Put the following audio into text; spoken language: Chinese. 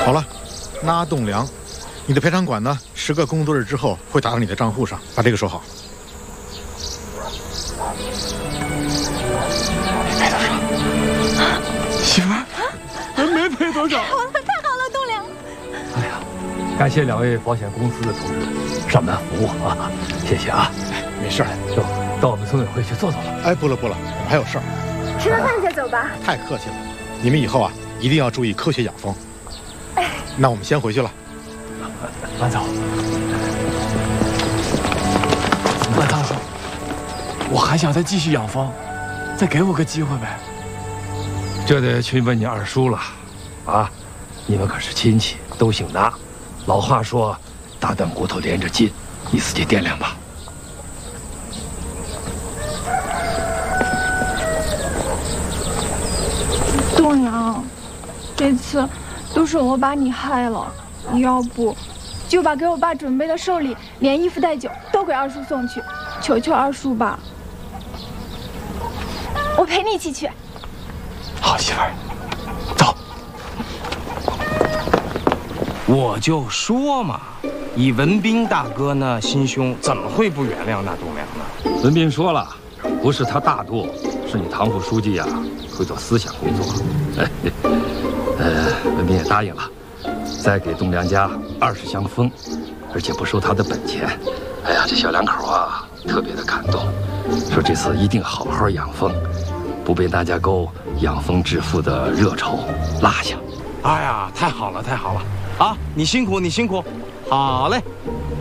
好了，那栋梁，你的赔偿款呢？10个工作日之后会打到你的账户上，把这个收好。 没赔多少，媳妇儿，没赔多少。 太好了，栋梁。 哎呀，感谢2位保险公司的同志上门服务啊，谢谢啊。 没事， 走，到我们村委会去坐坐吧。 哎，不了，我们还有事儿。 吃完饭再走吧。 太客气了，你们以后啊一定要注意科学养蜂。那我们先回去了。 慢走。 马大叔，我还想再继续养蜂，再给我个机会呗。 这得去问你二叔了，啊，你们可是亲戚，都姓那。老话说，大断骨头连着筋，你自己掂量吧。 栋梁，这次都是我把你害了，你要不就把给我爸准备的寿礼，连衣服带酒都给二叔送去，求求二叔吧。我陪你一起去。 好，媳妇儿，走。 我就说嘛，以文斌大哥那心胸，怎么会不原谅那栋梁呢？ 文斌说了，不是他大度，是你唐副书记呀会做思想工作。文斌也答应了，再给栋梁家20箱蜂，而且不收他的本钱。哎呀，这小两口啊，特别的感动，说这次一定好好养蜂，不被大家沟养蜂致富的热潮落下。 哎呀，太好了，太好了！啊，你辛苦，你辛苦，好嘞。